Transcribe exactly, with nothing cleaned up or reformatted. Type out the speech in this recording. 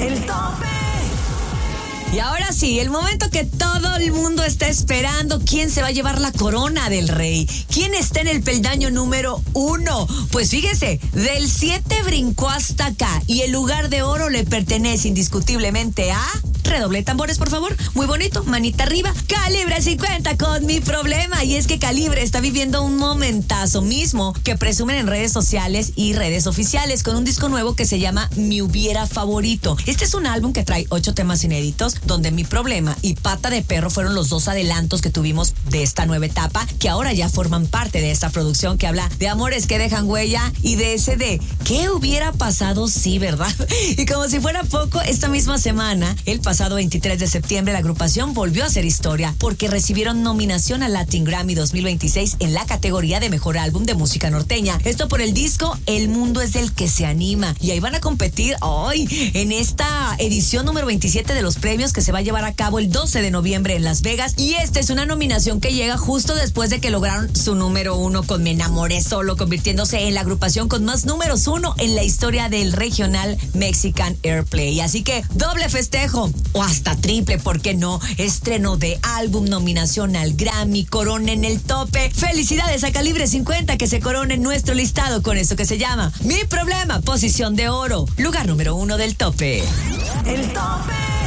El tope. Y ahora sí, el momento que todo el mundo está esperando. ¿Quién se va a llevar la corona del rey? ¿Quién está en el peldaño número uno? Pues fíjese, del siete brincó hasta acá y el lugar de oro le pertenece indiscutiblemente a... Redoble tambores, por favor. Muy bonito, manita arriba. Calibre cincuenta con Mi Problema. Y es que Calibre está viviendo un momentazo mismo que presumen en redes sociales y redes oficiales con un disco nuevo que se llama Mi Hubiera Favorito. Este es un álbum que trae ocho temas inéditos, donde Mi Problema y Pata de Perro fueron los dos adelantos que tuvimos de esta nueva etapa, que ahora ya forman parte de esta producción que habla de amores que dejan huella y de ese de ¿qué hubiera pasado? Sí, ¿verdad? Y como si fuera poco, esta misma semana, el pasado veintitrés de septiembre, la agrupación volvió a hacer historia porque recibieron nominación al Latin Grammy dos mil veintiséis en la categoría de Mejor Álbum de Música Norteña. Esto por el disco El Mundo es del que se anima. Y ahí van a competir hoy en esta edición número veintisiete de los premios que se va a llevar a cabo el doce de noviembre en Las Vegas. Y esta es una nominación que llega justo después de que lograron su número uno con Me Enamoré Solo, convirtiéndose en la agrupación con más números uno en la historia del regional Mexican Airplay. Así que doble festejo o hasta triple, ¿por qué no? Estreno de álbum, nominación al Grammy, corona en el tope. Felicidades a Calibre cincuenta que se corona en nuestro listado con esto que se llama Mi Problema, posición de oro, lugar número uno del tope. El tope.